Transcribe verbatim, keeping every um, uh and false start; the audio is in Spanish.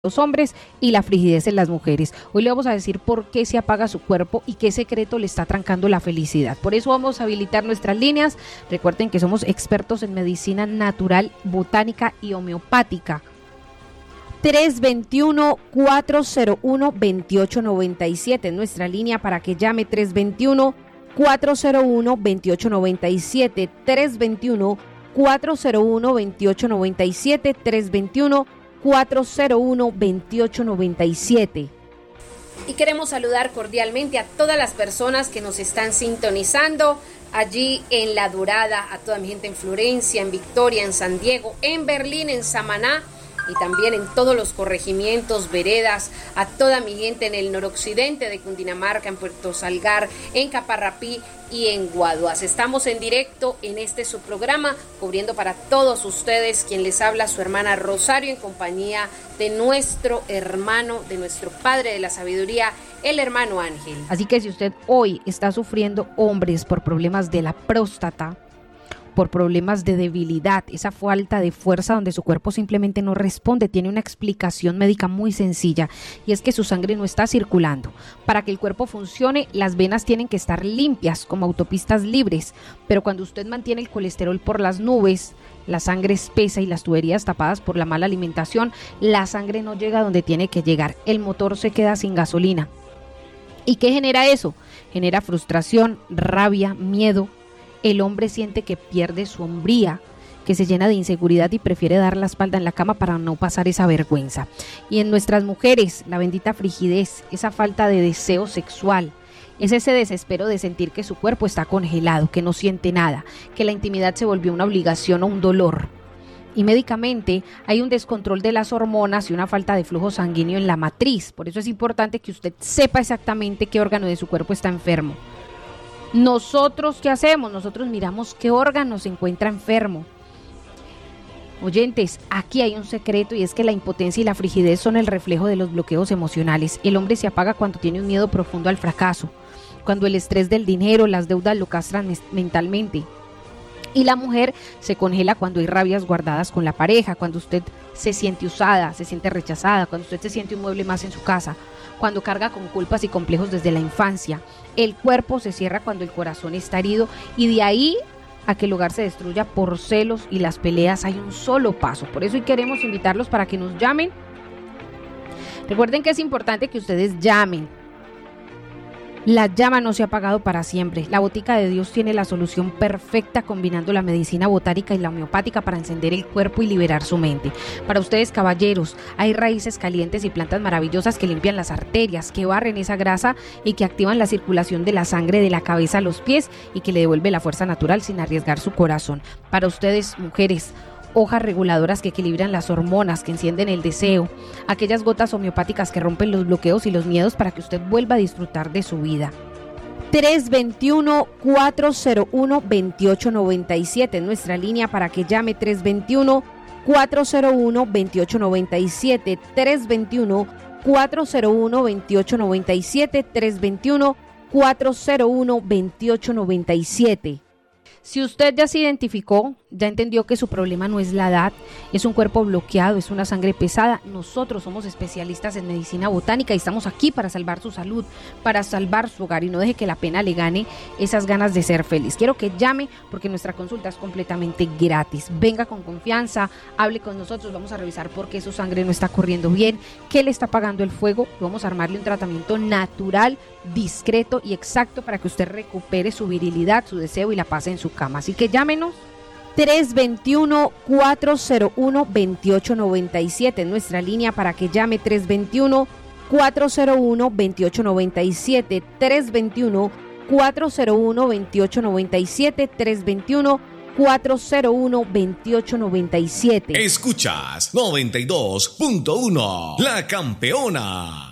los hombres y la frigidez en las mujeres. Hoy le vamos a decir por qué se apaga su cuerpo y qué secreto le está trancando la felicidad. Por eso vamos a habilitar nuestras líneas. Recuerden que somos expertos en medicina natural, botánica y homeopática. tres dos uno, cuatro cero uno, dos ocho nueve siete es nuestra línea para que llame. Tres dos uno, cuatro cero uno, dos ocho nueve siete. tres dos uno, cuatro cero uno, dos ocho nueve siete. tres dos uno, cuatro cero uno, dos ocho nueve siete. Y queremos saludar cordialmente a todas las personas que nos están sintonizando allí en La Dorada, a toda mi gente en Florencia, en Victoria, en San Diego, en Berlín, en Samaná y también en todos los corregimientos, veredas, a toda mi gente en el noroccidente de Cundinamarca, en Puerto Salgar, en Caparrapí y en Guaduas. Estamos en directo en este su programa, cubriendo para todos ustedes, quien les habla, su hermana Rosario, en compañía de nuestro hermano, de nuestro Padre de la Sabiduría, el hermano Ángel. Así que si usted hoy está sufriendo, hombres, por problemas de la próstata, por problemas de debilidad, esa falta de fuerza donde su cuerpo simplemente no responde, tiene una explicación médica muy sencilla, y es que su sangre no está circulando. Para que el cuerpo funcione, las venas tienen que estar limpias, como autopistas libres, pero cuando usted mantiene el colesterol por las nubes, la sangre espesa y las tuberías tapadas por la mala alimentación, la sangre no llega donde tiene que llegar, el motor se queda sin gasolina. ¿Y qué genera eso? Genera frustración, rabia, miedo. El hombre siente que pierde su hombría, que se llena de inseguridad y prefiere dar la espalda en la cama para no pasar esa vergüenza. Y en nuestras mujeres, la bendita frigidez, esa falta de deseo sexual, es ese desespero de sentir que su cuerpo está congelado, que no siente nada, que la intimidad se volvió una obligación o un dolor. Y médicamente hay un descontrol de las hormonas y una falta de flujo sanguíneo en la matriz. Por eso es importante que usted sepa exactamente qué órgano de su cuerpo está enfermo. Nosotros, ¿qué hacemos? Nosotros miramos qué órgano se encuentra enfermo. Oyentes, aquí hay un secreto, y es que la impotencia y la frigidez son el reflejo de los bloqueos emocionales. El hombre se apaga cuando tiene un miedo profundo al fracaso, cuando el estrés del dinero, las deudas lo castran mentalmente. Y la mujer se congela cuando hay rabias guardadas con la pareja, cuando usted se siente usada, se siente rechazada, cuando usted se siente un mueble más en su casa, cuando carga con culpas y complejos desde la infancia. El cuerpo se cierra cuando el corazón está herido, y de ahí a que el hogar se destruya por celos y las peleas hay un solo paso. Por eso hoy queremos invitarlos para que nos llamen. Recuerden que es importante que ustedes llamen. La llama no se ha apagado para siempre. La Botica de Dios tiene la solución perfecta, combinando la medicina botánica y la homeopática para encender el cuerpo y liberar su mente. Para ustedes, caballeros, hay raíces calientes y plantas maravillosas que limpian las arterias, que barren esa grasa y que activan la circulación de la sangre de la cabeza a los pies y que le devuelve la fuerza natural sin arriesgar su corazón. Para ustedes, mujeres, hojas reguladoras que equilibran las hormonas, que encienden el deseo, aquellas gotas homeopáticas que rompen los bloqueos y los miedos para que usted vuelva a disfrutar de su vida. tres dos uno, cuatro cero uno, dos ocho nueve siete es nuestra línea para que llame. Tres dos uno, cuatro cero uno, dos ocho nueve siete. tres dos uno, cuatro cero uno, dos ocho nueve siete. tres dos uno, cuatro cero uno, dos ocho nueve siete. Si usted ya se identificó, ya entendió que su problema no es la edad, es un cuerpo bloqueado, es una sangre pesada, nosotros somos especialistas en medicina botánica y estamos aquí para salvar su salud, para salvar su hogar, y no deje que la pena le gane esas ganas de ser feliz. Quiero que llame porque nuestra consulta es completamente gratis. Venga con confianza, hable con nosotros, vamos a revisar por qué su sangre no está corriendo bien, qué le está apagando el fuego, vamos a armarle un tratamiento natural, discreto y exacto para que usted recupere su virilidad, su deseo y la paz en su cama. Así que llámenos. Tres dos uno, cuatro cero uno, dos ocho nueve siete es nuestra línea para que llame. Tres dos uno, cuatro cero uno, dos ocho nueve siete. Tres dos uno, cuatro cero uno, dos ocho nueve siete. Tres dos uno, cuatro cero uno, dos ocho nueve siete. Escuchas noventa y dos punto uno, La Campeona.